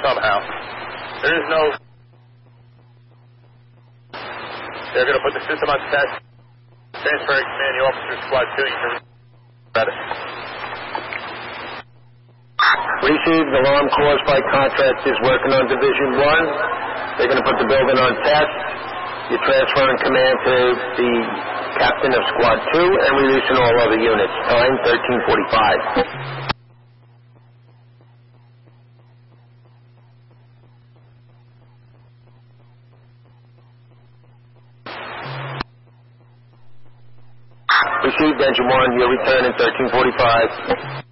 somehow. There is no... They're going to put the system on test. Transferring commanding officer squad 2. You can read it. Received alarm caused by contractors working on Division 1. They're going to put the building on test. You're transferring command to the captain of Squad 2 and releasing all other units. Time 13:45. Received Engine 1. You're returning 13:45.